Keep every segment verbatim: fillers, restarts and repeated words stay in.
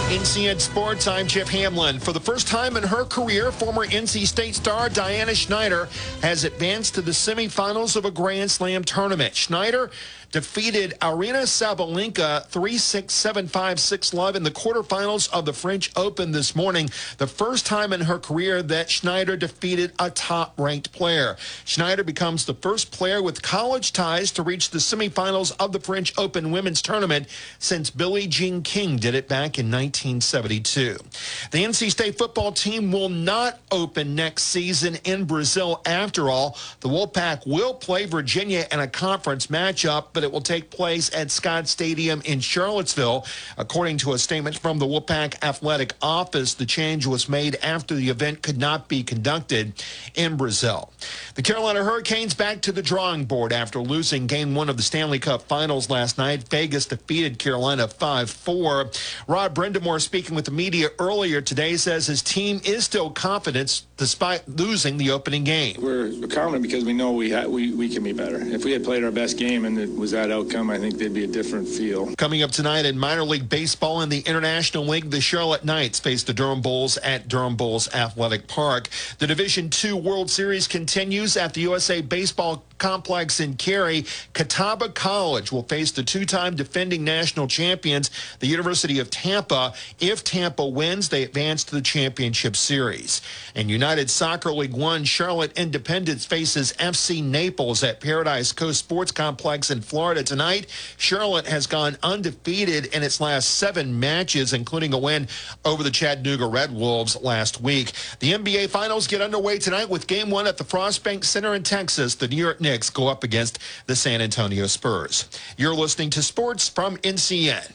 N C N Sports, I'm Jeff Hamlin. For the first time in her career, former N C State star Diana Schneider has advanced to the semifinals of a Grand Slam tournament. Schneider defeated Aryna Sabalenka three six, seven five, six love in the quarterfinals of the French Open this morning. The first time in her career that Schneider defeated a top-ranked player. Schneider becomes the first player with college ties to reach the semifinals of the French Open women's tournament since Billie Jean King did it back in nineteen seventy-two. The N C State football team will not open next season in Brazil after all. The Wolfpack will play Virginia in a conference matchup, but it will take place at Scott Stadium in Charlottesville. According to a statement from the Wolfpack Athletic Office, the change was made after the event could not be conducted in Brazil. The Carolina Hurricanes back to the drawing board after losing game one of the Stanley Cup Finals last night. Vegas defeated Carolina five four. Rod Brindamore, speaking with the media earlier today, says his team is still confident despite losing the opening game. We're confident because we know we, ha- we, we can be better. If we had played our best game and it was that outcome, I think there'd be a different feel. Coming up tonight in minor league baseball in the International League, the Charlotte Knights face the Durham Bulls at Durham Bulls Athletic Park. The Division two World Series continues at the U S A Baseball Complex in Cary. Catawba College will face the two-time defending national champions, the University of Tampa. If Tampa wins, they advance to the championship series. And United Soccer League One, Charlotte Independence faces F C Naples at Paradise Coast Sports Complex in Florida tonight. Charlotte has gone undefeated in its last seven matches, including a win over the Chattanooga Red Wolves last week. The N B A Finals get underway tonight with Game One at the Frostbank Center in Texas. The New York Knicks go up against the San Antonio Spurs. You're listening to Sports from N C N.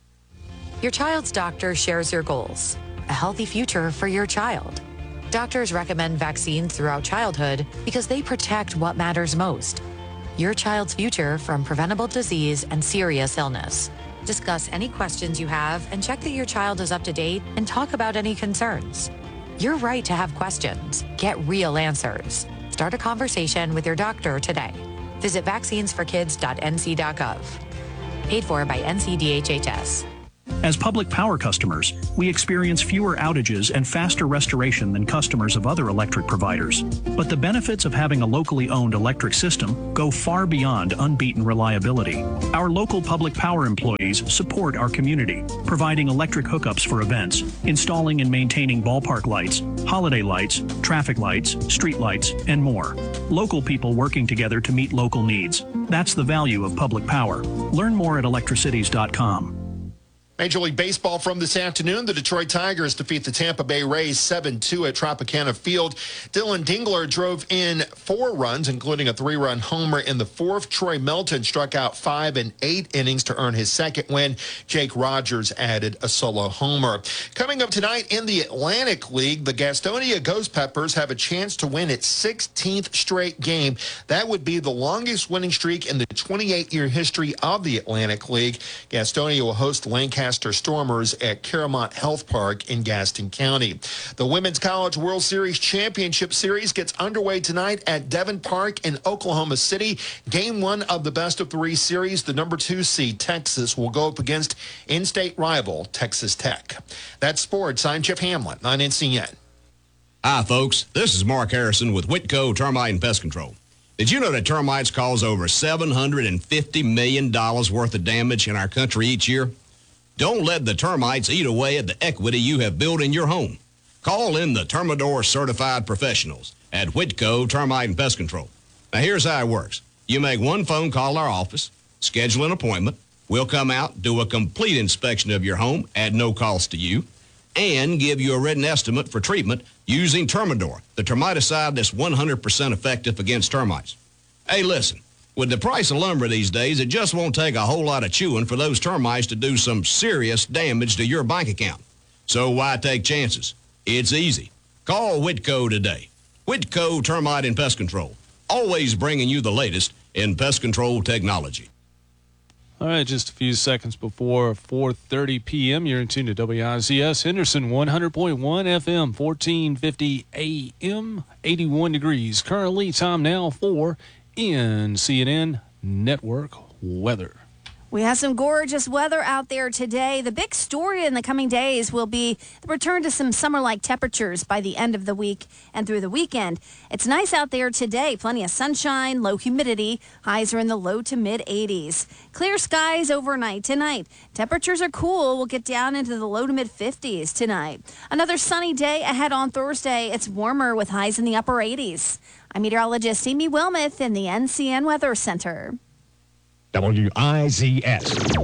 Your child's doctor shares your goals. A healthy future for your child. Doctors recommend vaccines throughout childhood because they protect what matters most. Your child's future from preventable disease and serious illness. Discuss any questions you have and check that your child is up to date and talk about any concerns. You're right to have questions. Get real answers. Start a conversation with your doctor today. Visit vaccines for kids dot n c dot gov. Paid for by N C D H H S. As public power customers, we experience fewer outages and faster restoration than customers of other electric providers. But the benefits of having a locally owned electric system go far beyond unbeaten reliability. Our local public power employees support our community, providing electric hookups for events, installing and maintaining ballpark lights, holiday lights, traffic lights, street lights, and more. Local people working together to meet local needs. That's the value of public power. Learn more at electricities dot com. Major League Baseball from this afternoon. The Detroit Tigers defeat the Tampa Bay Rays seven two at Tropicana Field. Dylan Dingler drove in four runs, including a three-run homer in the fourth. Troy Melton struck out five and eight innings to earn his second win. Jake Rogers added a solo homer. Coming up tonight in the Atlantic League, the Gastonia Ghost Peppers have a chance to win its sixteenth straight game. That would be the longest winning streak in the twenty-eight-year history of the Atlantic League. Gastonia will host Lancaster Stormers at Caramont Health Park in Gaston County. The Women's College World Series Championship Series gets underway tonight at Devon Park in Oklahoma City. Game one of the best of three series, the number two seed Texas will go up against in-state rival Texas Tech. That's sports. I'm Jeff Hamlin on N C N. Hi, folks. This is Mark Harrison with Whitco Termite and Pest Control. Did you know that termites cause over seven hundred fifty million dollars worth of damage in our country each year? Don't let the termites eat away at the equity you have built in your home. Call in the Termidor certified professionals at Whitco Termite and Pest Control. Now, here's how it works. You make one phone call to our office, schedule an appointment. We'll come out, do a complete inspection of your home at no cost to you, and give you a written estimate for treatment using Termidor, the termiticide that's one hundred percent effective against termites. Hey, listen. With the price of lumber these days, it just won't take a whole lot of chewing for those termites to do some serious damage to your bank account. So why take chances? It's easy. Call Whitco today. Whitco Termite and Pest Control, always bringing you the latest in pest control technology. All right, just a few seconds before four thirty p.m., you're in tune to W I Z S Henderson one hundred point one F M, fourteen fifty A M, eighty-one degrees. Currently, time now for N C N Network weather. We have some gorgeous weather out there today. The big story in the coming days will be the return to some summer-like temperatures by the end of the week and through the weekend. It's nice out there today. Plenty of sunshine, low humidity. Highs are in the low to mid eighties. Clear skies overnight tonight. Temperatures are cool. We'll get down into the low to mid fifties tonight. Another sunny day ahead on Thursday. It's warmer with highs in the upper eighties. I'm meteorologist Amy Wilmoth in the N C N Weather Center. W I Z S.